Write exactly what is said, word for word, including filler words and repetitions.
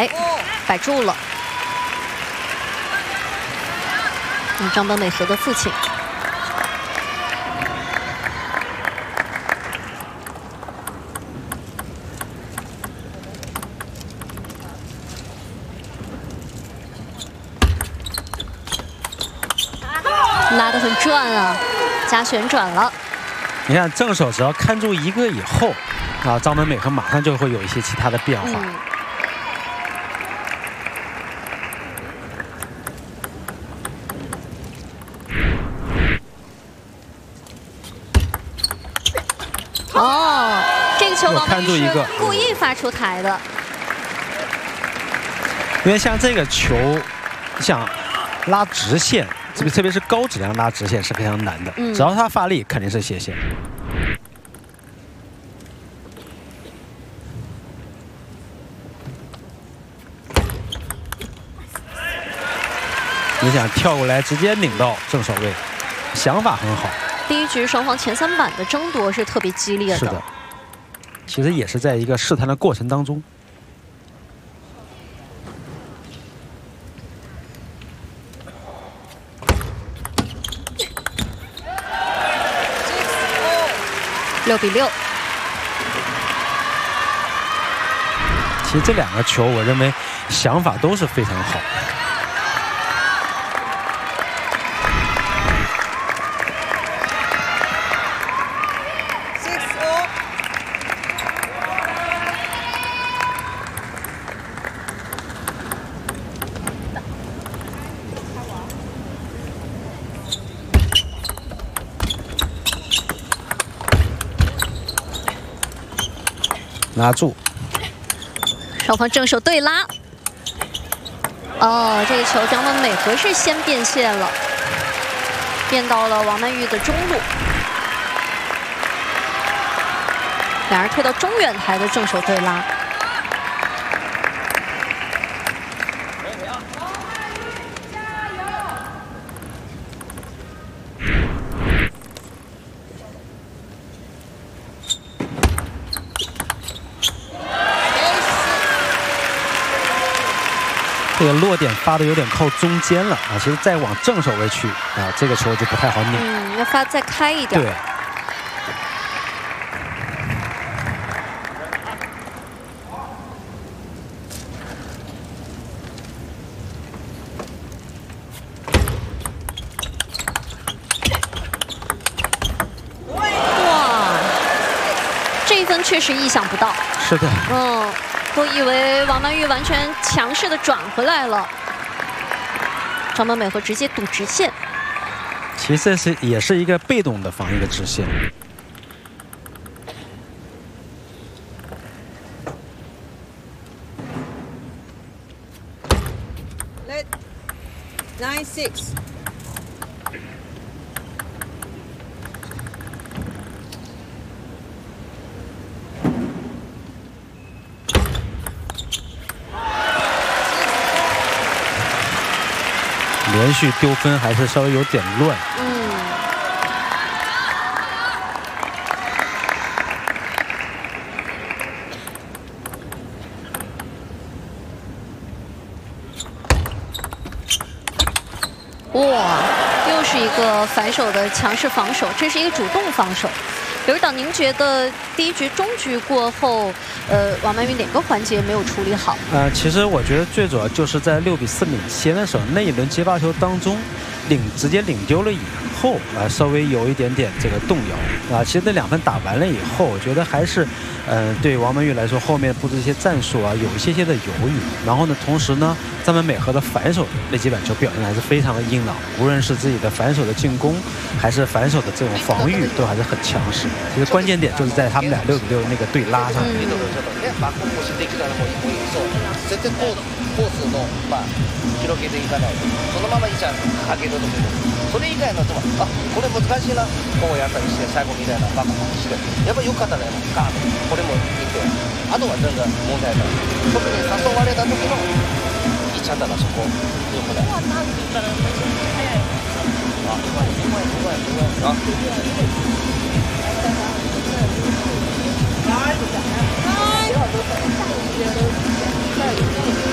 哎，摆住了。嗯，张本美和的父亲。 拉得很转啊，加旋转了。 你看正手只要看住一个以后，啊，张本美和马上就会有一些其他的变化。 嗯、哦，这个球王本玉是故意发出台的， 因为像这个球，像拉直线。 特别特别是高质量拉直线是非常难的， 嗯、 只要他发力，肯定是斜线。你想跳过来直接拧到正手位，想法很好。 第一局双方前三板的争夺是特别激烈的。 是的，其实也是在一个试探的过程当中。 六比六。 其实这两个球，我认为想法都是非常好。拉住， 双方正手对拉。哦，这个球张本美和是先变线了，变到了王曼玉的中路，两人退到中远台的正手对拉。 这个落点发的有点靠中间了啊，其实再往正手位去啊，这个球就不太好拧。 嗯，要发再开一点。 对。 哇，这一分确实意想不到。 是的。 嗯。 都以为王曼玉完全强势的转回来了，张本美和直接赌直线。 其实这是也是一个被动的防一个直线。 Let nine six。 连续丢分还是稍微有点乱。 嗯。哇，又是一个反手的强势防守，这是一个主动防守。刘指导，您觉得第一局中局过后，呃，王曼玉哪个环节没有处理好？ 呃，其实我觉得最主要就是在六比四领先的时候，那一轮接发球当中，领直接领丢了以后啊、呃，稍微有一点点这个动摇啊。其实那两分打完了以后，我觉得还是，呃，对王曼玉来说，后面布置一些战术啊，有一些些的犹豫。然后呢，同时呢，张本美和的反手那几板球表现还是非常的硬朗，无论是自己的反手的进攻，还是反手的这种防御，都还是很強勢。其实关键点就是在他们俩六比六那个对拉上面。 絶対コーコースの、まあ、広げていかないとそのままいっちゃう上げのところそれ以外のとあこれ難しいなこうやったりして最後みたいなバカバカしてやっぱりよかったねガーッとこれもいってあとは全然問題ない特に誘われた時のいっちゃったらそこよくないあうまいうまいうまいうまいあ